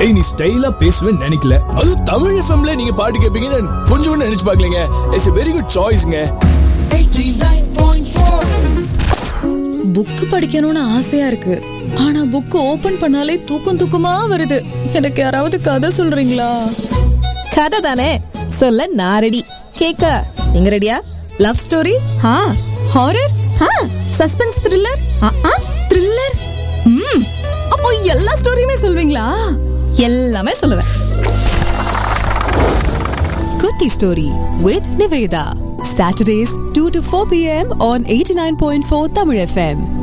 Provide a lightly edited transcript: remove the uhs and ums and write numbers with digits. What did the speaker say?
ஏய் நீ ஸ்டைலா பேசுவேன்னு நினைக்கல. அது தமிழ் எஃப்எம்ல நீங்க பாட்டு கேட்பீங்கன்னு கொஞ்சம் கூட நினைச்சு பார்க்கலங்க. It's a very good choiceங்க. 89.4. Book படிக்கணும்னு ஆசையா இருக்கு. ஆனா புக் ஓபன் பண்ணாலே தூக்கமா வருது. எனக்கு யாராவது கதை சொல்றீங்களா? கதை தானே சொல்ல நான் ரெடி. கேக்க நீங்க ரெடியா? Love story, horror, suspense, thriller, thriller. அப்போ எல்லா ஸ்டோரியுமே சொல்வீங்களா? எல்லாமே சொல்லுவேன். குட்டி story with Nivetha. Saturdays 2 to 4 p.m. on 89.4 Tamil FM.